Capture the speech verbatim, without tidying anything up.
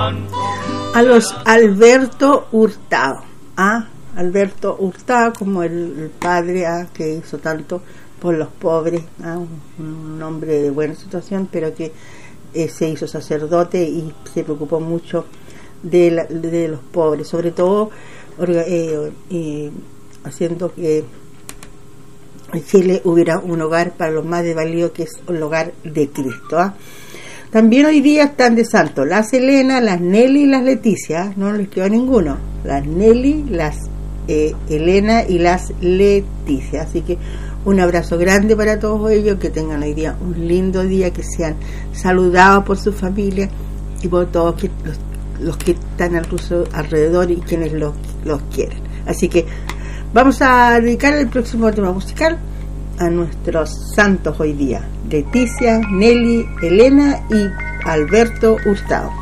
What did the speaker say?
A los Alberto Hurtado, ¿ah? Alberto Hurtado, como el, el padre ¿ah? que hizo tanto por los pobres, ¿ah? un, un hombre de buena situación, pero que eh, se hizo sacerdote y se preocupó mucho de, la, de los pobres, sobre todo eh, eh, haciendo que en Chile hubiera un hogar para los más desvalidos, que es el hogar de Cristo. ¿ah? También hoy día están de santo las Elena, las Nelly y las Leticia, no les quedó ninguno, las Nelly, las eh, Elena y las Leticia, así que un abrazo grande para todos ellos, que tengan hoy día un lindo día, que sean saludados por su familia y por todos que, los, los que están al ruso alrededor y quienes los, los quieren. Así que vamos a dedicar el próximo tema musical a nuestros santos hoy día: Leticia, Nelly, Elena y Alberto Hurtado.